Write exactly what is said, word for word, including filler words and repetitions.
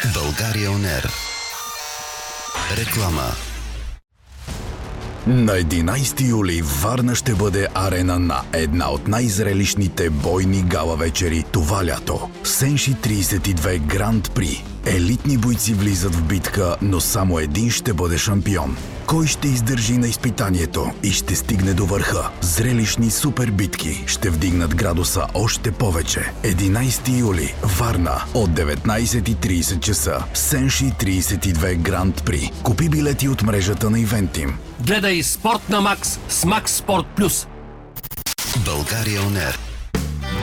България он ер. Реклама. На единайсети юли Варна ще бъде арена на една от най-зрелищните бойни гала вечери това лято. Сенши трийсет и две Гранд При. Елитни бойци влизат в битка, но само един ще бъде шампион. Кой ще издържи на изпитанието и ще стигне до върха? Зрелищни супер битки ще вдигнат градуса още повече. единайсети юли, Варна, от деветнайсет и трийсет часа. Сенши трийсет и две Гранд При. Купи билети от мрежата на Ивентим. Гледай Спорт на Макс с Макс Спорт Плюс. България он ер.